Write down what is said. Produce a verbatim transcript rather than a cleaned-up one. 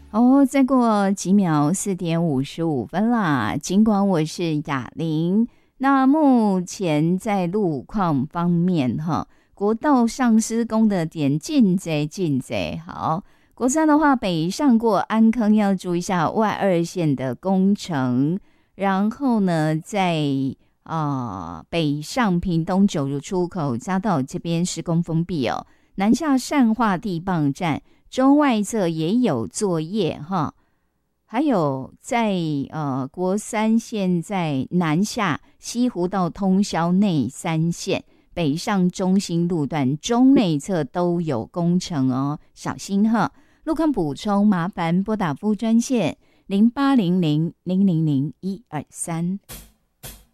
哦，再过几秒，四点五十五分啦。尽管我是雅玲，那目前在路况方面，哈，国道上施工的点进贼进贼。好，国三的话，北上过安坑要注意一下外二线的工程，然后呢，在呃北上屏东九如出口匝道这边施工封闭哦，南下善化地磅站。中外侧也有作业哈，还有在呃国三线在南下西湖道通霄内三线，北上中心路段中内侧都有工程哦，小心哈。路况补充，麻烦拨打服务专线零八零零零零零一二三。